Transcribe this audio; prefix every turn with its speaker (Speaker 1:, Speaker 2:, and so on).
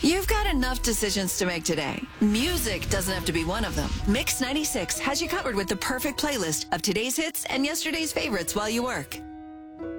Speaker 1: You've got enough decisions to make today. Music doesn't have to be one of them. Mix 96 has you covered with the perfect playlist of today's hits and yesterday's favorites while you work.